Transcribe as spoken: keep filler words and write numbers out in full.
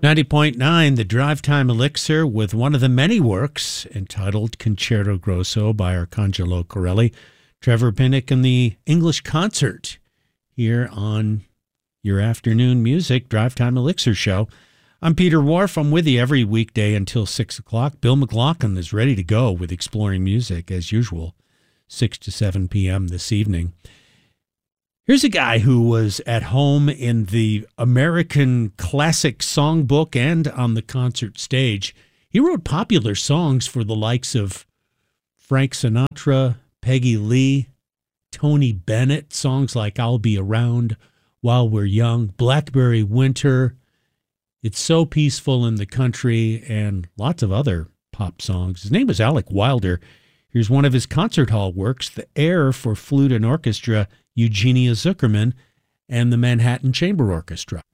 ninety point nine, the Drive Time Elixir, with one of the many works entitled Concerto Grosso by Arcangelo Corelli. Trevor Pinnock and the English Concert here on your afternoon music Drive Time Elixir show. I'm Peter Wharf. I'm with you every weekday until six o'clock. Bill McLaughlin is ready to go with Exploring Music as usual, six to seven p.m. this evening. Here's a guy who was at home in the American Classic Songbook and on the concert stage. He wrote popular songs for the likes of Frank Sinatra, Peggy Lee, Tony Bennett, songs like I'll Be Around While We're Young, Blackberry Winter, It's So Peaceful in the Country, and lots of other pop songs. His name was Alec Wilder. Here's one of his concert hall works, The Air for Flute and Orchestra, Eugenia Zuckerman, and the Manhattan Chamber Orchestra.